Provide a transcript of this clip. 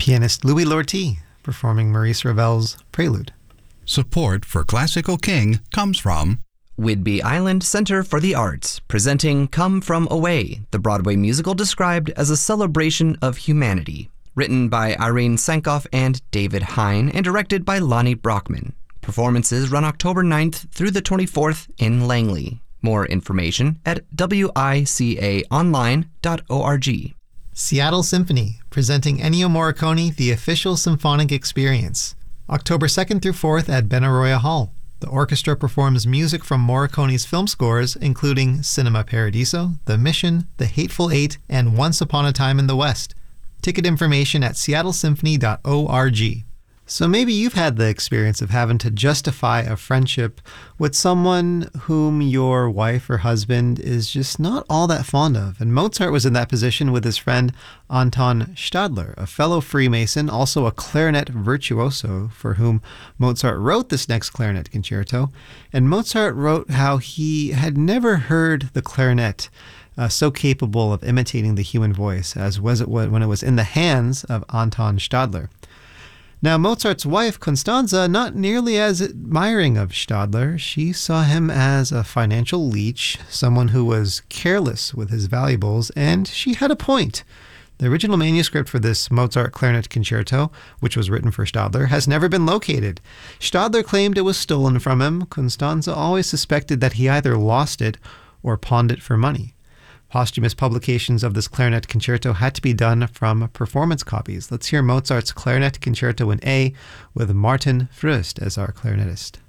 Pianist Louis Lortie performing Maurice Ravel's Prelude. Support for Classical King comes from Whidbey Island Center for the Arts, presenting Come From Away, the Broadway musical described as a celebration of humanity. Written by Irene Sankoff and David Hine, and directed by Lonnie Brockman. Performances run October 9th through the 24th in Langley. More information at wicaonline.org. Seattle Symphony, presenting Ennio Morricone, The Official Symphonic Experience. October 2nd through 4th at Benaroya Hall. The orchestra performs music from Morricone's film scores, including Cinema Paradiso, The Mission, The Hateful Eight, and Once Upon a Time in the West. Ticket information at seattlesymphony.org. So maybe you've had the experience of having to justify a friendship with someone whom your wife or husband is just not all that fond of. And Mozart was in that position with his friend Anton Stadler, a fellow Freemason, also a clarinet virtuoso, for whom Mozart wrote this next clarinet concerto. And Mozart wrote how he had never heard the clarinet so capable of imitating the human voice as was it when it was in the hands of Anton Stadler. Now, Mozart's wife, Constanza, not nearly as admiring of Stadler. She saw him as a financial leech, someone who was careless with his valuables, and she had a point. The original manuscript for this Mozart clarinet concerto, which was written for Stadler, has never been located. Stadler claimed it was stolen from him. Constanza always suspected that he either lost it or pawned it for money. Posthumous publications of this clarinet concerto had to be done from performance copies. Let's hear Mozart's clarinet concerto in A with Martin Fröst as our clarinetist.